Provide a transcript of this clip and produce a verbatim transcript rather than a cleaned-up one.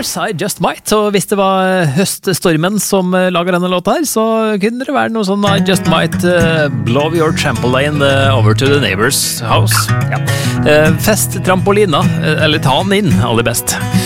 Neighbors, I Just Might. Og hvis det var høststormen som lager denne låta her, så kunne det være noe sånn I Just Might uh, blow your trampoline uh, over to the neighbor's house. Ja. Uh, fest trampolina, uh, eller ta den inn, aller best.